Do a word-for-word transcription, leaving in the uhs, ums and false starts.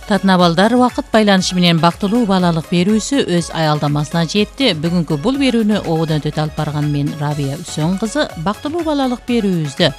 Татнабалдар вакыт байланышы менен бактылуу балалык берүүсү өз аялдамасына жетти. Бүгүнкү бул берүүнү ободон өтө алып барган мен Рабия Үсөн кызы бактылуу балалык берүүбүздө